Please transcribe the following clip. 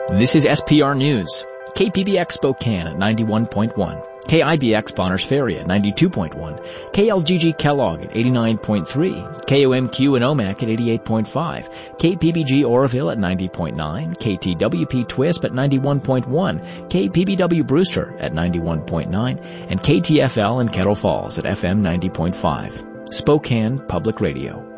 This is SPR News. KPBX Spokane at 91.1. KIBX Bonners Ferry at 92.1. KLGG Kellogg at 89.3. KOMQ in Omak at 88.5. KPBG Oroville at 90.9. KTWP Twisp at 91.1. KPBW Brewster at 91.9. And KTFL in Kettle Falls at FM 90.5. Spokane Public Radio.